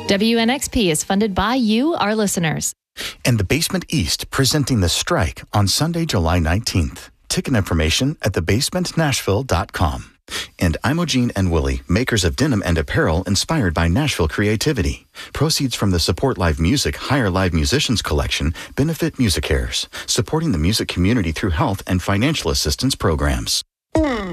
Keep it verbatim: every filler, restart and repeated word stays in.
W N X P is funded by you, our listeners. And the Basement East presenting The Strike on Sunday, July nineteenth. Ticket information at the basement nashville dot com. And Imogene and Willie, makers of denim and apparel inspired by Nashville creativity. Proceeds from the Support Live Music Hire Live Musicians collection benefit MusiCares, supporting the music community through health and financial assistance programs.